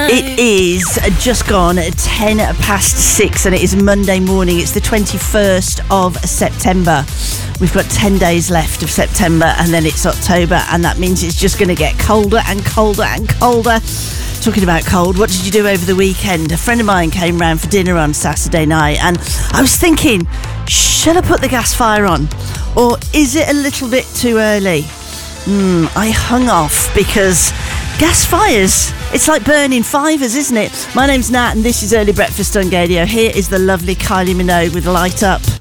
It is just gone 10 past 6 and it is Monday morning. It's the 21st of September. We've got 10 days left of September and then it's October, and that means it's just going to get colder and colder and colder. Talking about cold, what did you do over the weekend? A friend of mine came round for dinner on Saturday night and I was thinking, should I put the gas fire on? Or is it a little bit too early? I hung off because gas fires, it's like burning fivers, isn't it? My name's Nat and this is Early Breakfast on Gadio. Here is the lovely Kylie Minogue with Light Up.